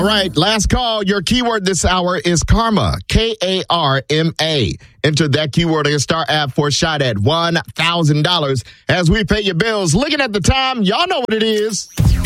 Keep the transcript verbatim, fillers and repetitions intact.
All right, last call. Your keyword this hour is karma, K A R M A. Enter that keyword in Star app for a shot at one thousand dollars as we pay your bills. Looking at the time, y'all know what it is.